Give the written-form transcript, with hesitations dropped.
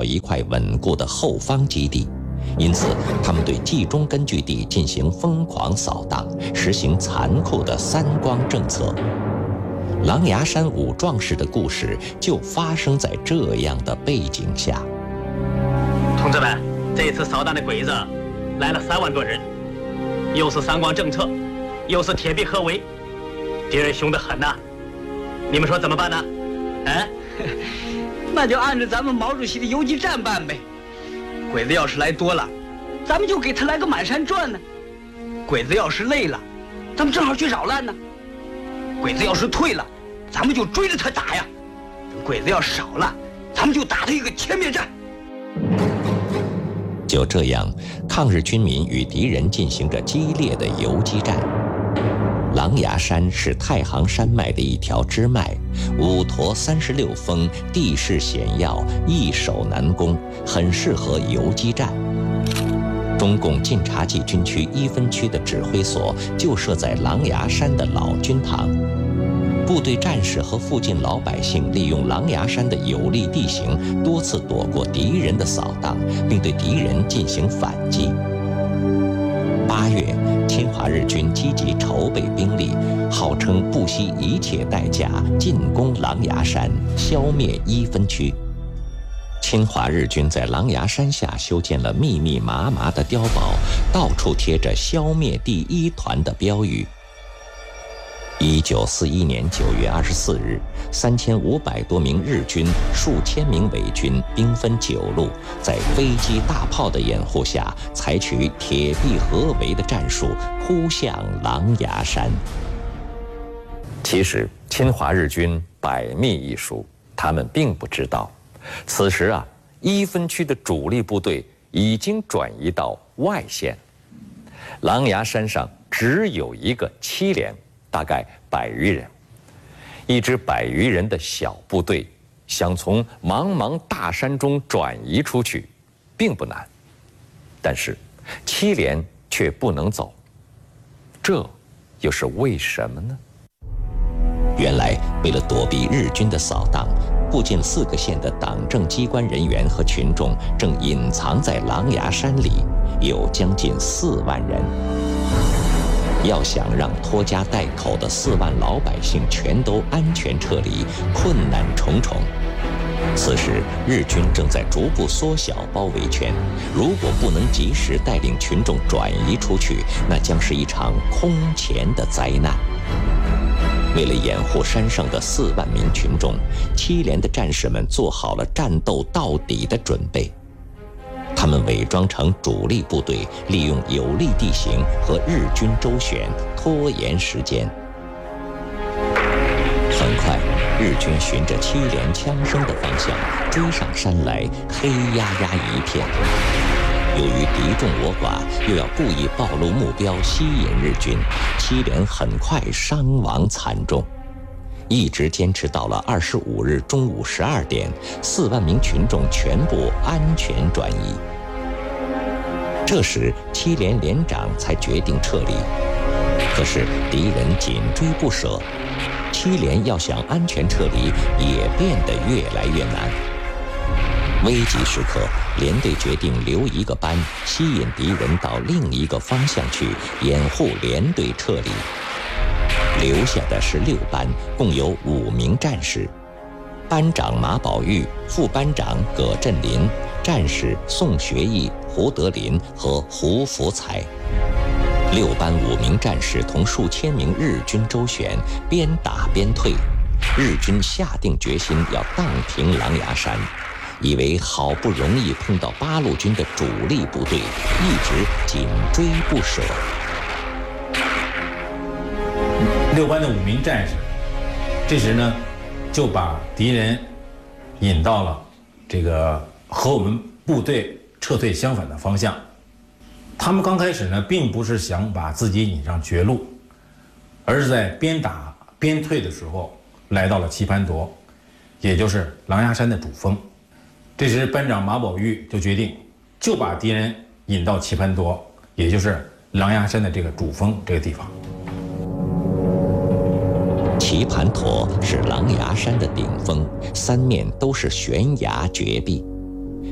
找一块稳固的后方基地，因此他们对冀中根据地进行疯狂扫荡，实行残酷的三光政策。狼牙山五壮士的故事就发生在这样的背景下。 同志们，这次扫荡的鬼子来了3万多人，又是三光政策，又是铁壁合围，敌人凶得很呐。你们说怎么办呢？啊？ 那就按照咱们毛主席的游击战办呗。鬼子要是来多了，咱们就给他来个满山转呢；鬼子要是累了，咱们正好去扰乱呢；鬼子要是退了，咱们就追着他打呀；等鬼子要少了，咱们就打他一个歼灭战。 就这样，抗日军民与敌人进行着激烈的游击战。狼牙山是太行山脉的一条支脉，5驼36峰，地势险要，易守难攻，很适合游击战。中共晋察冀军区1分区的指挥所就设在狼牙山的老军塘。部队战士和附近老百姓利用狼牙山的有利地形，多次躲过敌人的扫荡，并对敌人进行反击。8月，侵华日军积极筹备兵力，号称不惜一切代价进攻狼牙山，消灭1分区。侵华日军在狼牙山下修建了密密麻麻的碉堡，到处贴着“消灭第1团”的标语。1941年9月24日，3500多名日军、数千名伪军兵分9路，在飞机大炮的掩护下，采取铁壁合围的战术，扑向狼牙山。其实，侵华日军百密一疏，他们并不知道，此时1分区的主力部队已经转移到外线，狼牙山上只有一个7连。大概100余人，一支100余人的小部队想从茫茫大山中转移出去，并不难，但是7连却不能走，这又是为什么呢？原来，为了躲避日军的扫荡，附近4个县的党政机关人员和群众正隐藏在狼牙山里，有将近4万人。要想让拖家带口的4万老百姓全都安全撤离，困难重重。此时，日军正在逐步缩小包围圈，如果不能及时带领群众转移出去，那将是一场空前的灾难。为了掩护山上的4万名群众，7连的战士们做好了战斗到底的准备。他们伪装成主力部队，利用有利地形和日军周旋，拖延时间。很快，日军循着7连枪声的方向追上山来，黑压压一片。由于敌众我寡，又要故意暴露目标，吸引日军，7连很快伤亡惨重。一直坚持到了25日中午12点，4万名群众全部安全转移。这时，7连连长才决定撤离。可是敌人紧追不舍，7连要想安全撤离，也变得越来越难。危急时刻，连队决定留一个班，吸引敌人到另一个方向去，掩护连队撤离。留下的是6班，共有5名战士，班长马宝玉，副班长葛振林，战士宋学义、胡德林和胡福才。6班5名战士同数千名日军周旋，边打边退。日军下定决心要荡平狼牙山，以为好不容易碰到八路军的主力部队，一直紧追不舍。 6班的5名战士，这时呢，就把敌人引到了这个和我们部队撤退相反的方向。他们刚开始呢，并不是想把自己引上绝路，而是在边打边退的时候，来到了棋盘垛，也就是狼牙山的主峰。这时班长马宝玉就决定，就把敌人引到棋盘垛，也就是狼牙山的这个主峰这个地方。 棋盘垛是狼牙山的顶峰，3面都是悬崖绝壁。